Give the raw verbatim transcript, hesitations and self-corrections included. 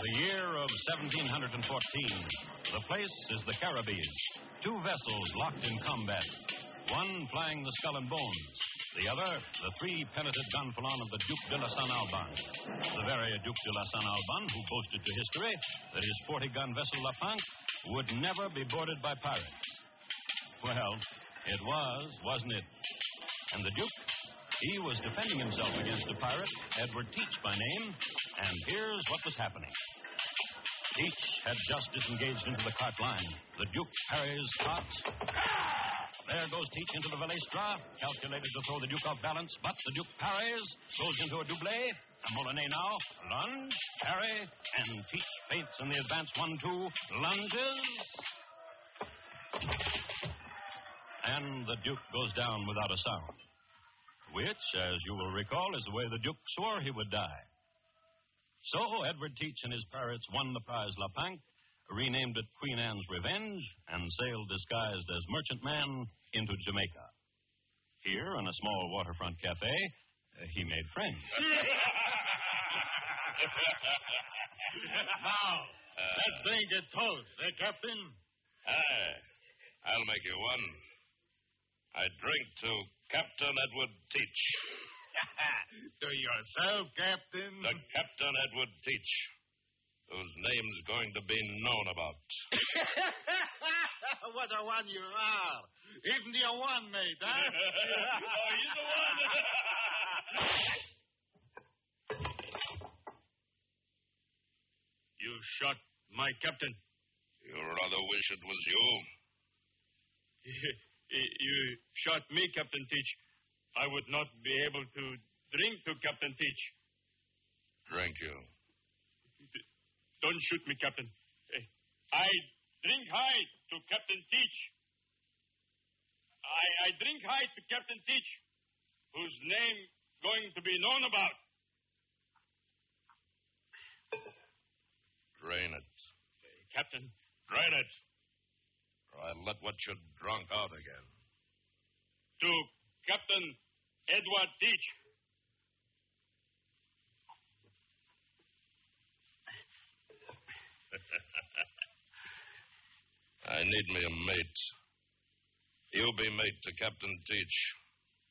the year of seventeen fourteen. The place is the Caribbean. Two vessels locked in combat. One flying the Skull and Bones. The other, the three-pennated gonfalon of the Duke de la San Alban. The very Duke de la San Alban who boasted to history that his forty-gun vessel La Panque would never be boarded by pirates. Well, it was, wasn't it? And the Duke, he was defending himself against a pirate, Edward Teach by name, and here's what was happening. Teach had just disengaged into the cart line. The Duke parries cart. There goes Teach into the Valestra, calculated to throw the Duke off balance, but the Duke parries, goes into a doublé, a Molinet now, lunge, parry, and Teach feints in the advance one two, lunges. And the Duke goes down without a sound, which, as you will recall, is the way the Duke swore he would die. So Edward Teach and his pirates won the prize La Panque, renamed it Queen Anne's Revenge, and sailed disguised as merchantman into Jamaica. Here, in a small waterfront cafe, uh, he made friends. Now, uh, let's drink a toast, eh, Captain? Aye, I'll make you one. I drink to Captain Edward Teach. To yourself, Captain. To Captain Edward Teach, whose name's going to be known about. What a one you are. Even the one, mate, huh? Oh, he's the one. You shot my captain. You rather wish it was you. You shot me, Captain Teach. I would not be able to drink to Captain Teach. Drink you. Don't shoot me, Captain. I drink high to Captain Teach. I, I drink high to Captain Teach, whose name going to be known about. Drain it. Captain. Drain it. Or I'll let what you drunk out again. To Captain Edward Teach. I need me a mate. You be mate to Captain Teach.